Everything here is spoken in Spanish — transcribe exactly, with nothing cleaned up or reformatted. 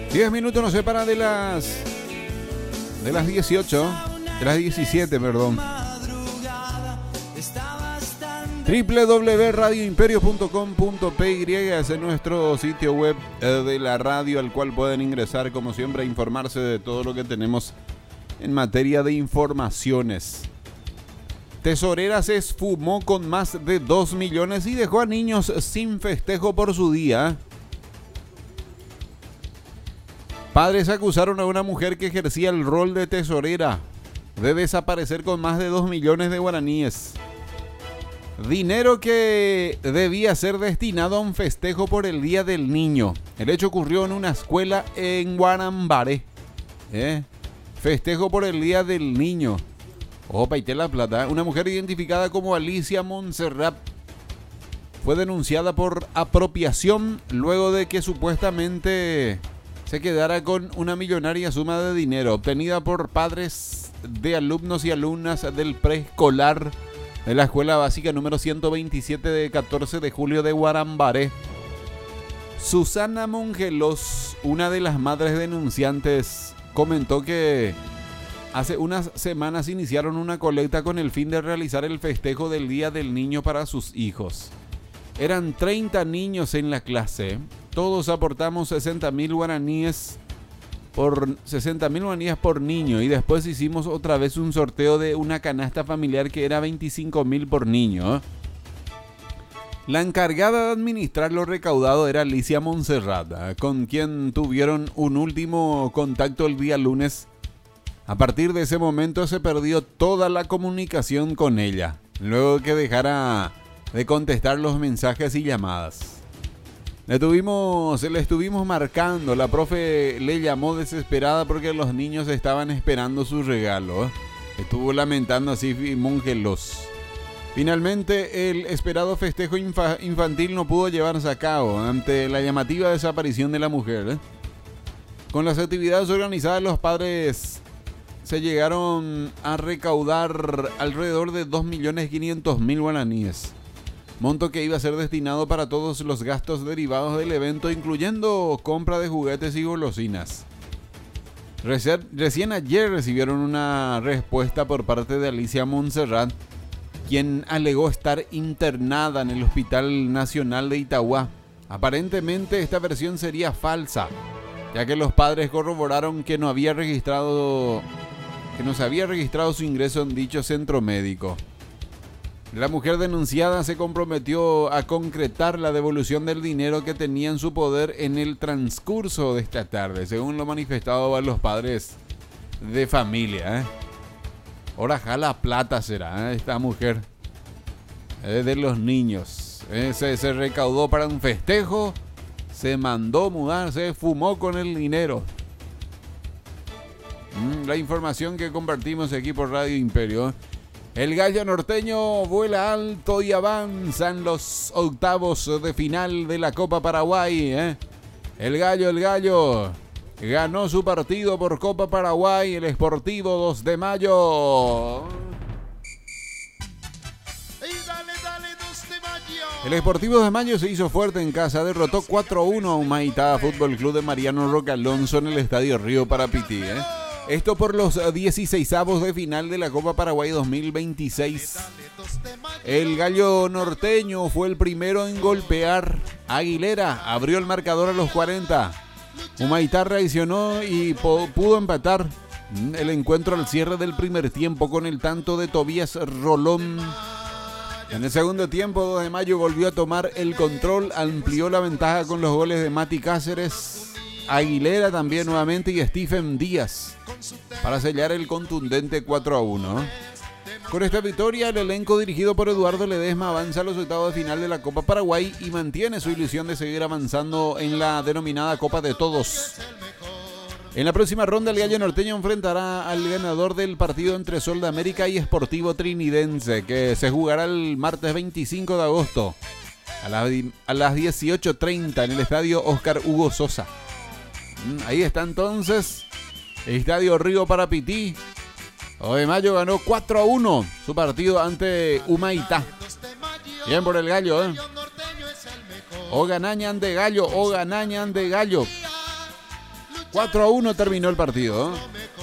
diez minutos nos separan de las de las dieciocho, de las diecisiete, perdón. doble u doble u doble u punto radio imperio punto com punto p y es nuestro sitio web de la radio, al cual pueden ingresar como siempre a informarse de todo lo que tenemos en materia de informaciones. Tesorera se esfumó con más de dos millones y dejó a niños sin festejo por su día. Padres acusaron a una mujer que ejercía el rol de tesorera de desaparecer con más de dos millones de guaraníes. Dinero que debía ser destinado a un festejo por el Día del Niño. El hecho ocurrió en una escuela en Guarambaré. ¿Eh? Festejo por el Día del Niño. Opa, y te la plata. Una mujer identificada como Alicia Montserrat fue denunciada por apropiación luego de que supuestamente se quedara con una millonaria suma de dinero obtenida por padres de alumnos y alumnas del preescolar de la escuela básica número ciento veintisiete de catorce de julio de Guarambaré. Susana Mongelos, una de las madres denunciantes, comentó que hace unas semanas iniciaron una colecta con el fin de realizar el festejo del Día del Niño para sus hijos. Eran treinta niños en la clase. Todos aportamos sesenta mil guaraníes por sesenta mil guaraníes por niño, y después hicimos otra vez un sorteo de una canasta familiar que era veinticinco mil por niño. La encargada de administrar lo recaudado era Alicia Montserrat, con quien tuvieron un último contacto el día lunes. A partir de ese momento se perdió toda la comunicación con ella, luego que dejara de contestar los mensajes y llamadas. Le, tuvimos, le estuvimos marcando, la profe le llamó desesperada porque los niños estaban esperando su regalo. Estuvo lamentando así Mongelos. Finalmente el esperado festejo infa- infantil no pudo llevarse a cabo ante la llamativa desaparición de la mujer. Con las actividades organizadas, los padres se llegaron a recaudar alrededor de dos millones quinientos mil guaraníes. Monto que iba a ser destinado para todos los gastos derivados del evento, incluyendo compra de juguetes y golosinas. Reci- recién ayer recibieron una respuesta por parte de Alicia Montserrat, quien alegó estar internada en el Hospital Nacional de Itagua. Aparentemente esta versión sería falsa, ya que los padres corroboraron que no había registrado, que no se había registrado su ingreso en dicho centro médico. La mujer denunciada se comprometió a concretar la devolución del dinero que tenía en su poder en el transcurso de esta tarde, según lo manifestado por los padres de familia. ¿eh? Ahora jala plata será ¿eh? esta mujer eh, de los niños. ¿eh? Se, se recaudó para un festejo, se mandó mudar, se fumó con el dinero. Mm, la información que compartimos aquí por Radio Imperio. El gallo norteño vuela alto y avanza en los octavos de final de la Copa Paraguay. ¿eh? El gallo, el gallo ganó su partido por Copa Paraguay, el Sportivo dos de mayo. El Sportivo dos de mayo se hizo fuerte en casa, derrotó cuatro a uno a Humaitá Fútbol Club de Mariano Roca Alonso en el Estadio Río Parapití. ¿eh? Esto por los dieciseisavos de final de la Copa Paraguay dos mil veintiséis. El gallo norteño fue el primero en golpear. Aguilera abrió el marcador a los cuarenta. Humaitá reaccionó y po- pudo empatar el encuentro al cierre del primer tiempo con el tanto de Tobías Rolón. En el segundo tiempo, dos de mayo volvió a tomar el control, amplió la ventaja con los goles de Mati Cáceres, Aguilera también nuevamente y Stephen Díaz para sellar el contundente cuatro a uno. Con esta victoria, el elenco dirigido por Eduardo Ledesma avanza a los octavos de final de la Copa Paraguay y mantiene su ilusión de seguir avanzando en la denominada Copa de Todos. En la próxima ronda, el gallo norteño enfrentará al ganador del partido entre Sol de América y Sportivo Trinidense, que se jugará el martes veinticinco de agosto a las, a las dieciocho treinta en el estadio Oscar Hugo Sosa. Ahí está entonces el Estadio Río Parapití. dos de mayo ganó cuatro a uno su partido ante Humaitá. Bien por el gallo, ¿eh? O ganañan de gallo, o ganañan de gallo. cuatro a uno terminó el partido.